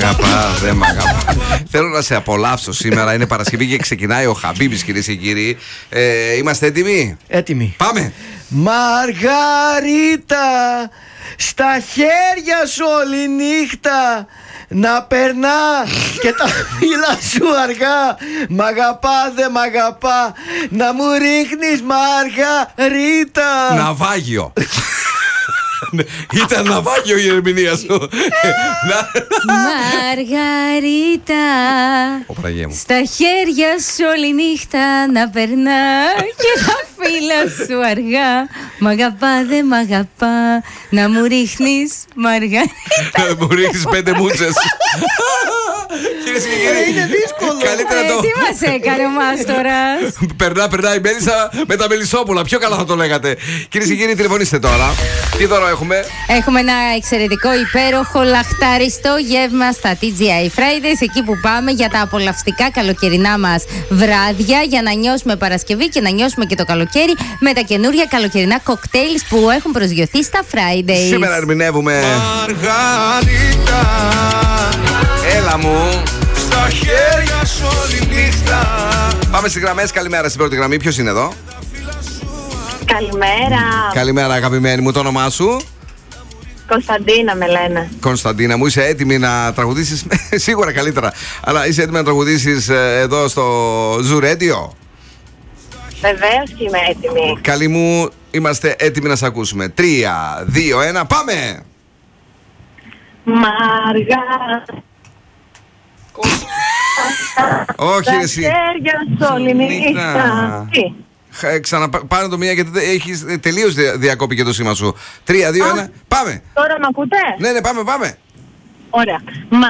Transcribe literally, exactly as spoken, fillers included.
αγαπά, δεν μ' αγαπά. Θέλω να σε απολαύσω σήμερα. Είναι Παρασκευή και ξεκινάει ο Χαμπίμπης, κυρίες και κύριοι. Ε, είμαστε έτοιμοι? Έτοιμοι. Πάμε. Μαργαρίτα, στα χέρια σου όλη νύχτα να περνά και τα φύλλα σου αργά. Μ' αγαπά, δε μ' αγαπά, να μου ρίχνεις Μαργαρίτα. Ναυάγιο. Ήταν ναυάγιο η ερμηνεία σου. Μαργαρίτα, στα χέρια σου όλη νύχτα να περνά και τα φύλλα σου αργά. Μ' αγαπά, δε μ' αγαπά, να μου ρίχνεις Μαργαρίτα. Να μου ρίχνεις πέντε μούτσες. Κυρίες και κύριοι, είναι δύσκολο. Καλύτερα το. Τι μας έκανε ο Μάστορας? Περνά, περνά η Μέλισσα με τα μελισσόπουλα. Πιο καλά θα το λέγατε. Κυρίες και κύριοι, τηλεφωνήστε τώρα. Τι δώρο έχουμε? Έχουμε ένα εξαιρετικό, υπέροχο, λαχτάριστο γεύμα στα τι τζι άι Fridays. Εκεί που πάμε για τα απολαυστικά καλοκαιρινά μας βράδια, για να νιώσουμε Παρασκευή και να νιώσουμε και το καλοκαίρι με τα καινούρια καλοκαιρινά κοκτέιλ που έχουν προσγειωθεί στα Fridays. Σήμερα ερμηνεύουμε Μαργαρίτα, έλα μου, στα χέρια σου όλη νύχτα. Πάμε στις γραμμές. Καλημέρα στην πρώτη γραμμή. Ποιος είναι εδώ? Καλημέρα. Καλημέρα, αγαπημένη μου. Το όνομά σου? Κωνσταντίνα με λένε. Κωνσταντίνα μου, είσαι έτοιμη να τραγουδήσεις? Σίγουρα καλύτερα. Αλλά είσαι έτοιμη να τραγουδήσεις εδώ στο Zoo Radio? Βεβαίως και είμαι έτοιμη. Καλή μου, είμαστε έτοιμοι να σε ακούσουμε. Τρία, δύο, ένα, πάμε! Μαργα. Όχι, ρε εσύ. Τα χέρια σου όλη νύχτα. Τι? Ξαναπάρε το μία γιατί έχεις τελείως διακόπει και το σήμα σου. Τρία, δύο, ένα, πάμε! Τώρα με ακούτε? Ναι, ναι, πάμε, πάμε! Ωραία.